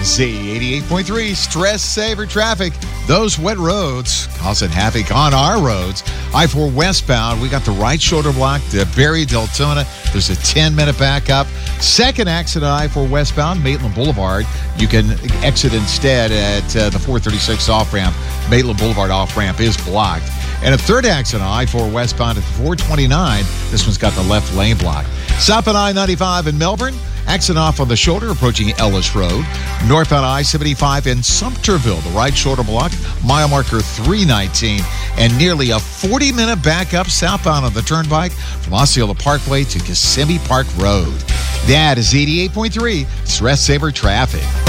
Z88.3 Stress Saver Traffic. Those wet roads causing havoc on our roads. I-4 westbound, we got the right shoulder block to Barry Deltona. There's a 10-minute backup. Second accident I-4 westbound, Maitland Boulevard. You can exit instead at the 436 off-ramp. Maitland Boulevard off-ramp is blocked. And a third accident I-4 westbound at the 429. This one's got the left lane blocked. South on I-95 in Melbourne. Accident off on the shoulder approaching Ellis Road. Northbound I-75 in Sumterville. The right shoulder block, mile marker 319. And nearly a 40-minute backup southbound on the turnpike from Osceola Parkway to Kissimmee Park Road. That is 88.3 Stress Saver Traffic.